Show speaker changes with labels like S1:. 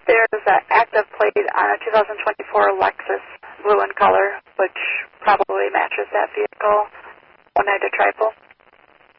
S1: There's an active plate on a 2024 Lexus, blue in color, which probably matches that vehicle. 190 triple.